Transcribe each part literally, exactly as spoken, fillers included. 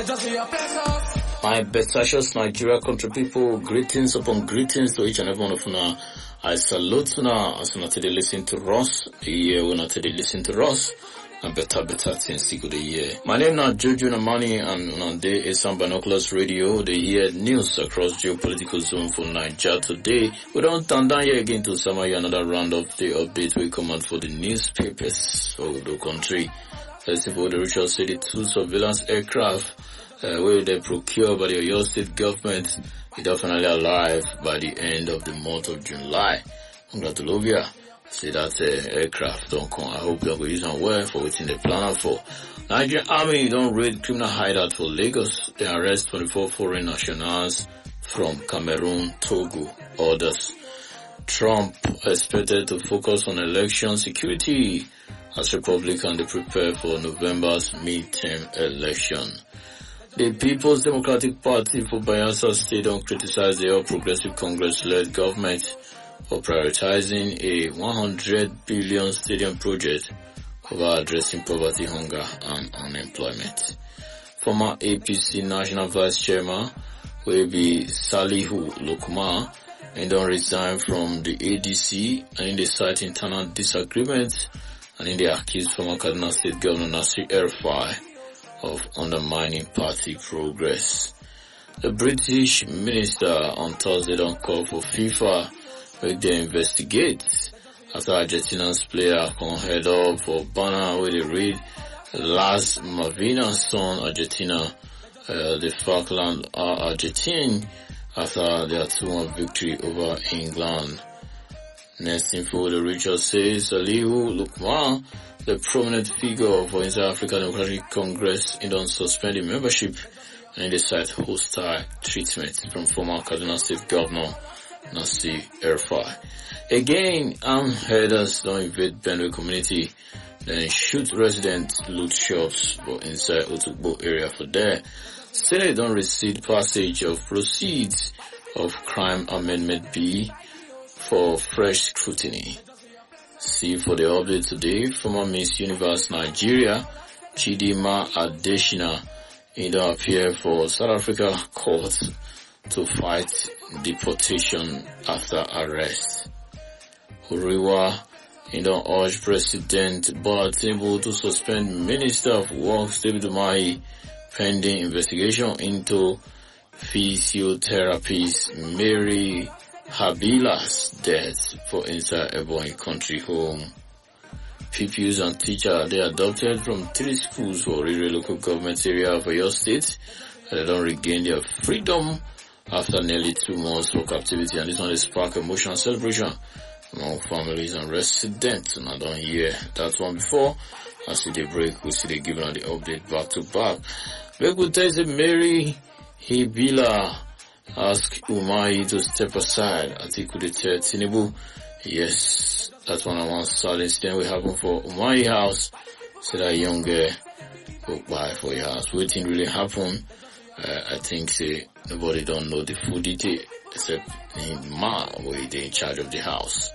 My best Nigeria country people, greetings upon greetings to each and every one of you. I salute you as you today listen to us. Yeah, we not today listen to us. And better, better things to the year. My name is Jojo Namani, and on day is some binoculars radio. They hear news across geopolitical zone for Nigeria today. We don't turn down here again to summary another round of the update we come out for the newspapers for the country. First of all, the Richard City two surveillance aircraft uh, where they procured by the Oyo State government is definitely alive by the end of the month of July. Congratulations. See that uh, aircraft don't come. I hope they're going to use them well for waiting the plan for. Nigerian Army don't raid criminal hideout for Lagos. They arrest twenty-four foreign nationals from Cameroon, Togo, others. Trump expected to focus on election security as Republicans they prepare for November's midterm election. The People's Democratic Party for Bayelsa State don't criticize the All Progressive Congress-led government for prioritizing a one hundred billion stadium project over addressing poverty, hunger, and unemployment. Former A P C National Vice Chairman will be Salihu Lukman and don't resign from the A D C and in the cite internal disagreements and in the accused former Kaduna State Governor Nasir El-Rufai of undermining party progress. The British minister on Thursday don't call for FIFA where they investigate after Argentina's player come head up for banner where they read Las Malvinas son Argentina, uh, the Falkland are Argentine after their two one victory over England. Next info, the Richard says Salihu Lukman, the prominent figure for Inside African Democratic Congress, in don't suspend the membership and they cite hostile treatment from former Kaduna State Governor Nasir El-Rufai. Again, armed headers don't invade Benue community, then shoot residents, loot shops but inside Otugbo area for there. Senate don't receive passage of proceeds of Crime Amendment B for fresh scrutiny. See for the update today, former Miss Universe Nigeria, Chidima Adeshina, he don't appear for South Africa court to fight deportation after arrest. Uriwa, he don't urge President Bola Tinubu to suspend Minister of Works David Umahi pending investigation into physiotherapist Mary Habila's death for inside Ebonyi country home. Pupils and teachers, they adopted from three schools for Riri local government area of Oyo State, and they don't regain their freedom after nearly two months for captivity, and this one is spark emotional celebration among families and residents. And I don't hear that one before. I see the break, we see they giving on the update back to back. Break will tell you Mary Hibila ask Umahi to step aside. Atiku the Tinubu. Yes, that's one of one sad incident will happen for Umahi house. So that young girl go buy for your house. Waiting really happen. Uh, I think say nobody don't know the full detail except in Ma where they in charge of the house.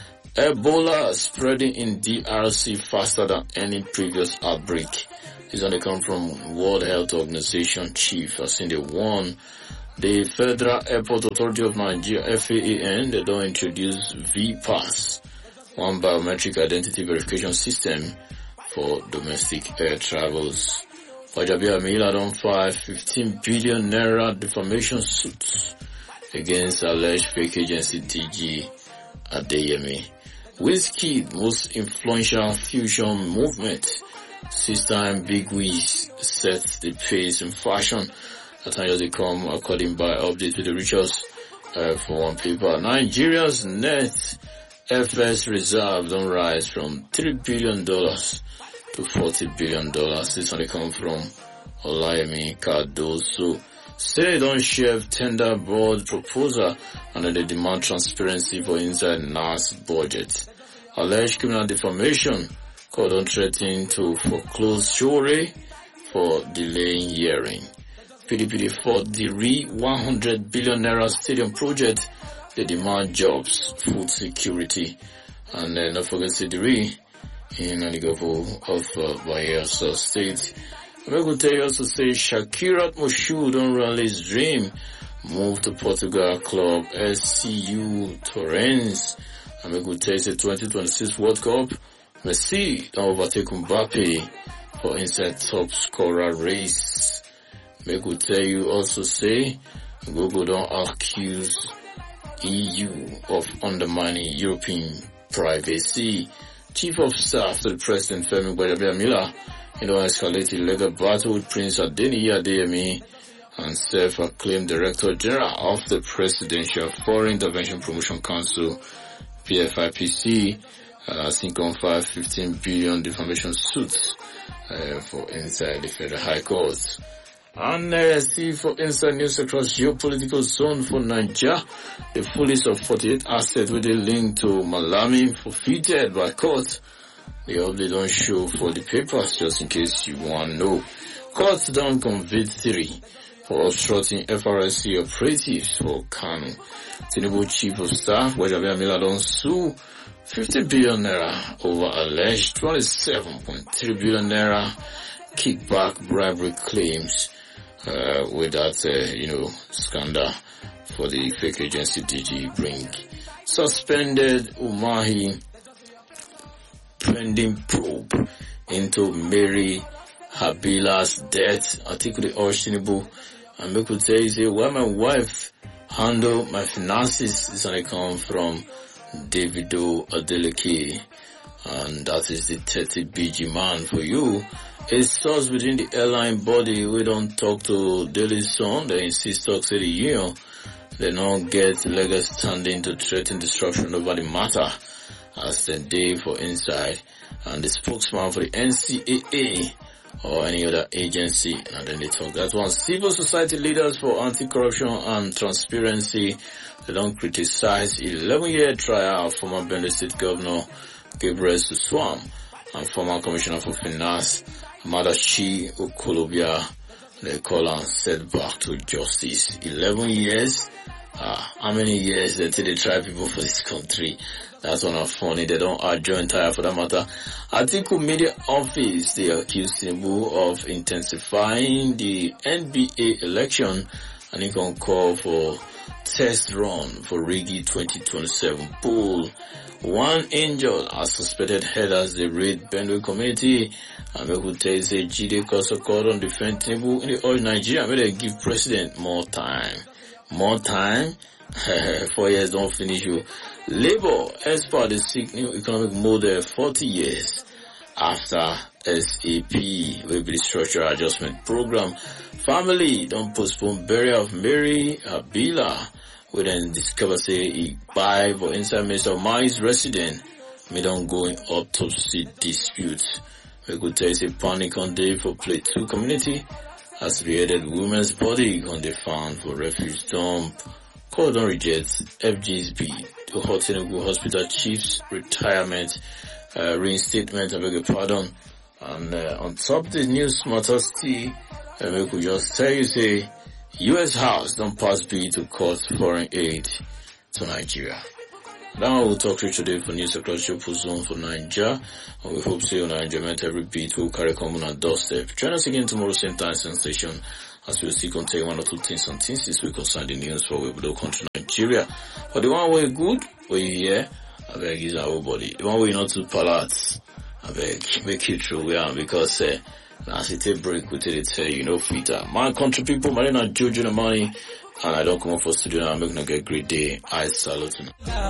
Ebola spreading in D R C faster than any previous outbreak. This only come from World Health Organization chief as in the one. The Federal Airport Authority of Nigeria, F A A N, they don't introduce V-Pass, one biometric identity verification system for domestic air travels. Wajabi Amila don't file fifteen billion naira defamation suits against alleged fake agency D G Adeyemi. Wizkid, most influential fusion movement, six-time Big Wiz sets the pace in fashion. At times they come according by update with the richest uh, for one paper. Nigeria's net F S reserve don't rise from three billion dollars to forty billion dollars. This only come from Olayemi Cardoso. Say don't share tender board proposal and they demand transparency for inside N A S budget. Alleged criminal defamation court on threatening to foreclose Shore for delaying hearing. P D P for the re one hundred billion naira stadium project. They demand jobs, food security, and then don't forget the re in the government of uh, Bayelsa State. I'm going to tell you also say Shakirat Moshood don't run his dream. Move to Portugal club S C U Torrens. I'm going to tell you say twenty twenty-six World Cup. Messi don't overtake Mbappe for inside top scorer race. I'm going to tell you also say Google don't accuse E U of undermining European privacy. Chief of Staff to the President Femi Gbadebo you know, escalated legal battle with Prince Adeniyi Adeyemi and self-acclaimed Director General of the Presidential Foreign Intervention Promotion Council, P F I P C, uh, think on five fifteen billion defamation suits uh, for inside the Federal High Court. And uh, see for inside news across geopolitical zone for Nigeria, the fullest of forty-eight assets with a link to Malami forfeited by court. The update don't show for the papers just in case you want to know. Court don't convict three for obstructing F R S C operatives for Kano. Tinubu Chief of Staff, Gbadebo don't sue fifty billion naira over alleged twenty-seven point three billion naira kickback bribery claims. Uh, with that, uh, you know, scandal for the fake agency D G Bring. Suspended Umahi pending probe into Mary Habila's death. Article urged Tinubu and me could say, say, why my wife handle my finances is an account from Davido Adeleke. And that is the thirty B G man for you. A source within the airline body, we don't talk to Daily Sun, they insist talk to the union. They don't get legal standing to threaten destruction over the matter as the day for inside. And the spokesman for the N C A A or any other agency, and then they talk. That one, civil society leaders for anti-corruption and transparency, they don't criticize eleven-year trial of former Benue State Governor Gabriel Suswam and former Commissioner for Finance Madachi Okolobia. They call on setback to justice. eleven years. Ah, how many years until they try people for this country? That's one of funny. They don't adjourn tire for that matter. Atiku Media Office, they accuse Tinubu of intensifying the N B A election and he can call for test run for Rigi twenty twenty-seven poll. One angel as suspected head as they raid Benue community. And we could tell say G D Kosoko on defend Tinubu in the old Nigeria. May they give president more time. More time? Four years don't finish you. Labour, as per the seek new economic model forty years after S A P, will be the structural adjustment program. Family don't postpone burial of Mary Abila. We then discover say he buy for inside Mister Mai's resident. Me don't go in autopsy dispute. We could tell you panic on day for play two community. As created women's body on the found for refuge dump. Cordon rejects F G's bid to Tinubu Hospital Chief's retirement, uh, reinstatement, I beg your pardon. And uh, on top of the news matters, uh, we could just tell you say U S House don't pass bill to cut foreign aid to Nigeria. Now we'll talk to you today for news across your zone for Nigeria. And we hope to see you on our enjoyment every beat will carry common on doorstep. Join us again tomorrow same time, same station, as we'll see contain one or two things and things this week concern the news for we will country Nigeria. But the one way good, where you hear, I beg is our body. The one way not too palate, I beg make it true, yeah, because uh, now as it take break, we tell it tell you know fitter. My country people, Marina Jojo the money, and I don't come up for studio now, I'm making a great day. I salute you.